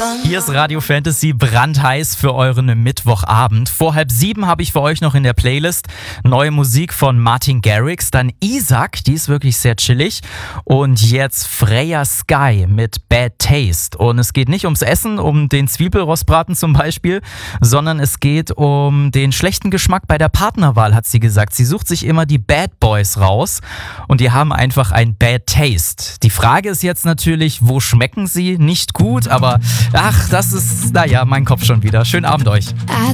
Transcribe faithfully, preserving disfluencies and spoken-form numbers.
Hier ist Radio Fantasy brandheiß für euren Mittwochabend. Vor halb sieben habe ich für euch noch in der Playlist neue Musik von Martin Garrix, dann Isaac, die ist wirklich sehr chillig, und jetzt Freya Sky mit Bad Taste. Und es geht nicht ums Essen, um den Zwiebelrostbraten zum Beispiel, sondern es geht um den schlechten Geschmack bei der Partnerwahl, hat sie gesagt. Sie sucht sich immer die Bad Boys raus und die haben einfach ein Bad Taste. Die Frage ist jetzt natürlich, wo schmecken sie? Nicht gut, aber ach, das ist, naja, mein Kopf schon wieder. Schönen Abend euch.